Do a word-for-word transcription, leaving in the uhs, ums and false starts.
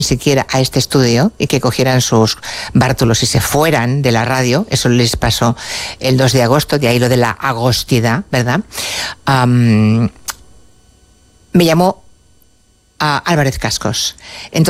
siquiera a este estudio y que cogieran sus bártulos y se fueran de la radio. Eso les pasó el dos de agosto, de ahí lo de la agostidad, ¿verdad? Um, me llamó a Álvarez Cascos. Entonces